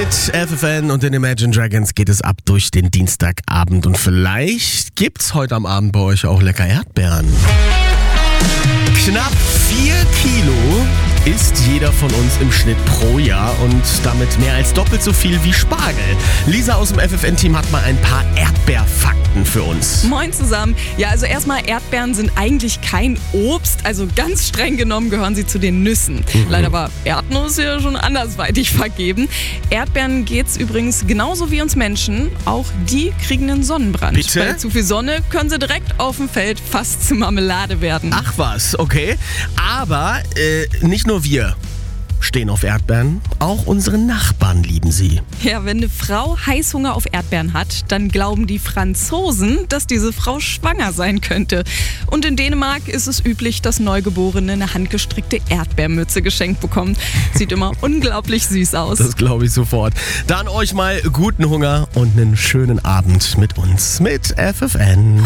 Mit FFN und den Imagine Dragons geht es ab durch den Dienstagabend. Und vielleicht gibt's heute am Abend bei euch auch lecker Erdbeeren. Knapp 4 Kilo isst jeder von uns im Schnitt pro Jahr und damit mehr als doppelt so viel wie Spargel. Lisa aus dem FFN-Team hat mal ein paar Erdbeerfakten für uns. Moin zusammen. Ja, also erstmal, Erdbeeren sind eigentlich kein Obst. Also ganz streng genommen gehören sie zu den Nüssen. Leider war Erdnuss ja schon andersweitig vergeben. Erdbeeren geht's übrigens genauso wie uns Menschen. Auch die kriegen einen Sonnenbrand. Bitte? Bei zu viel Sonne können sie direkt auf dem Feld fast zu Marmelade werden. Ach was, okay. Aber nicht nur wir stehen auf Erdbeeren, auch unsere Nachbarn lieben sie. Ja, wenn eine Frau Heißhunger auf Erdbeeren hat, dann glauben die Franzosen, dass diese Frau schwanger sein könnte. Und in Dänemark ist es üblich, dass Neugeborene eine handgestrickte Erdbeermütze geschenkt bekommen. Sieht immer unglaublich süß aus. Das glaube ich sofort. Dann euch mal guten Hunger und einen schönen Abend mit uns, mit FFN.